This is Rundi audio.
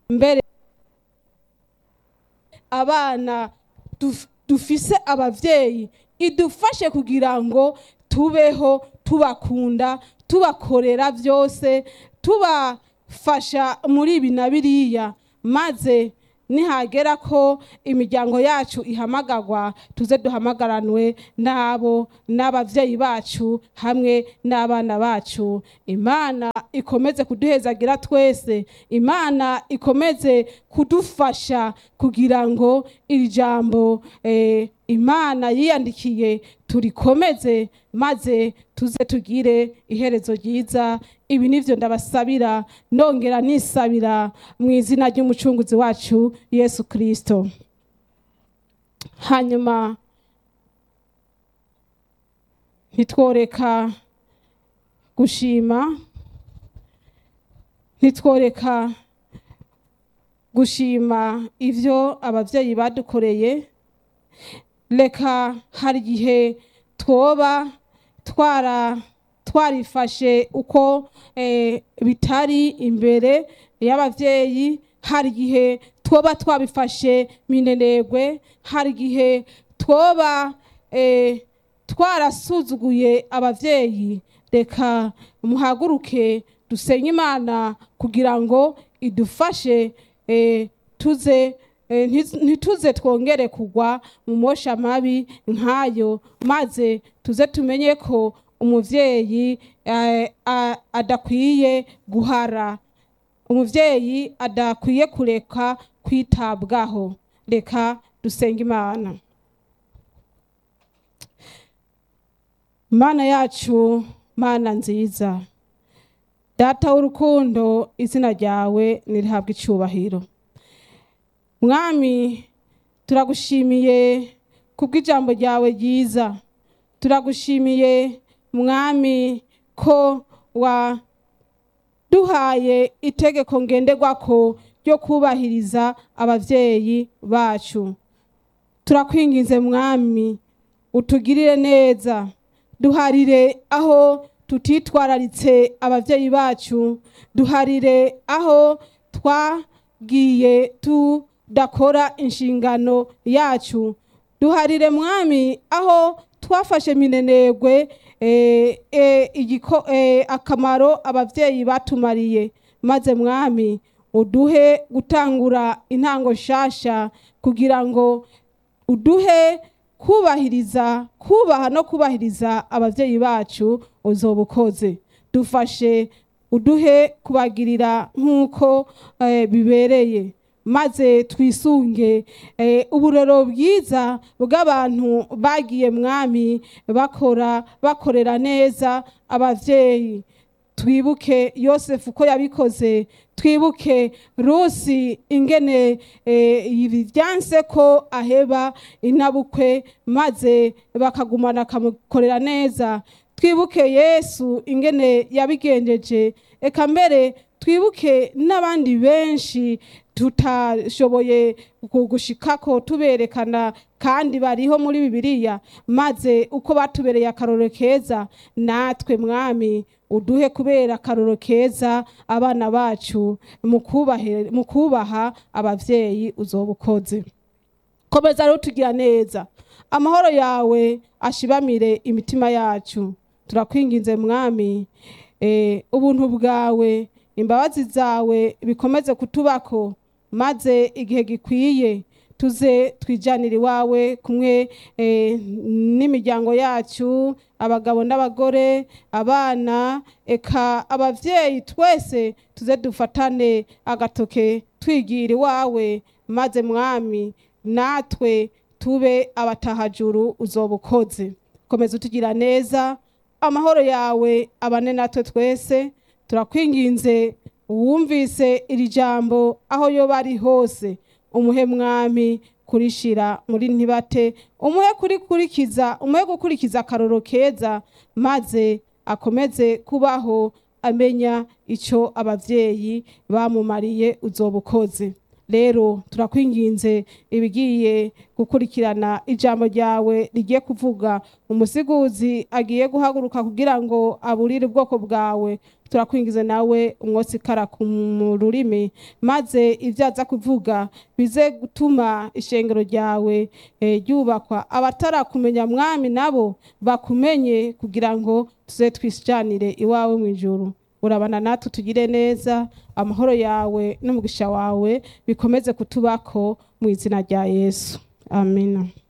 mbere abana dufise abavyeyi idufashe kugira ngo tubeho tubakunda tubakorera vyose tubafasha muri ibi na biriya, maze nihagera ko imiryango yacu ihamagarwa tuze duhamagaranwe n'abavyeyi bacu hamwe n'abana bacu. Imana ikomeze kuduhezagira twese, Imana ikomeze kudufasha kugira ngo iri jambo Imana yiyandikiye turikomeze, maze tuze tugire iherezo ryiza. Ibi nivyo ndabasabira nongera nisabira mu izina ry'umucunguzi wacu Yesu Kristo. Hanyuma ntitworeka gushima ivyo abavyeyi badukoreye. Reka hari igihe twoba twarifashe uko bitari imbere y'abavyeyi, hari igihe twoba twabifashe minenegwe, hari igihe twoba twarasuzuguye abavyeyi. Reka muhaguruke dusenye Imana kugira ngo idufashe ntituze twongere kugwa mu mosha mabi nkayo, maze tuze tumenye ko umuvyeyi adakwiye guhara, umuvyeyi adakwiye kureka kwitabwaho. Reka dusenge Imana. Mana yacu, Mana nziza, Data w'urukundo, izina ryawe nirihabwe icubahiro. Mwami, turagushimiye kubw'ijambo ryawe ryiza, turagushimiye Mwami ko waduhaye itegeko ngenderwako ryo kubahiriza abavyeyi bacu. Turakwinginze Mwami, utugirire neza, duharire aho tutitwararitse abavyeyi bacu, duharire aho twagiye tudakora inshingano yacu, duharire Mwami aho twafashe minenegwe akamaro abavyeyi batumariye, maze Mwami uduhe gutangura intango nshasha kugira ngo uduhe kubaha no kubahiriza abavyeyi bacu. Uzobukoze, dufashe uduhe kubagirira nk'uko bibereye, maze twisunge uburero bwiza bw'abantu bagiye Mwami bakorera neza abavyeyi. Twibuke Yosefu ko yabikoze, twibuke Rusi ingene vyanse ko aheba inabukwe maze bakagumana akamukorera neza. Twibuke Yesu ingene yabigenjeje, eka mbere twibuke n'abandi benshi tutashoboye gushikako tuberekana kandi bariho muri Bibiliya, maze uko batubereye akarorero keza, natwe Mwami uduhe kubera akarorero keza abana bacu mu kubaha abavyeyi. Uzobukoze, komeza rero tugira neza, amahoro yawe ashibamire imitima yacu. Turakwinginze Mwami, ubuntu bwawe, imbabazi zawe bikomeze kutubako, maze igihe gikwiye tuze twijanira iwawe kumwe n'imiryango yacu, abagabo n'abagore, abana, eka abavyeyi, twese tuze dufatane agatoke twigira iwawe, maze Mwami natwe tube abatahajuru. Uzobukoze, komeza utugira neza, amahoro yawe abane natwe twese. Turakwinginze uwumvise iri jambo aho yoba ari hose, umuhe Mwami kurishira muri ntibate, umuhe gukurikiza akarorero keza, maze akomeze kubaho amenya ico abavyeyi bamumariye. Uzobukoze rero, turakwinginze ibigiye gukurikirana ijambo ryawe rigiye kuvuga, umusiguzi agiye guhaguruka kugira ngo aburire ubwoko bwawe, turakwingize nawe umwotsi kara ku rurimi maze ibyo aza kuvuga bize gutuma ishengero ryawe ryubakwa, abatarakumenya mwami nabo bakumenye kugira ngo tuze twisjanire iwawe mu ijuru. Urabana natwe tugire neza, amahoro yawe n'umugisha wawe bikomeze kutubako mu izina rya Yesu. Amina.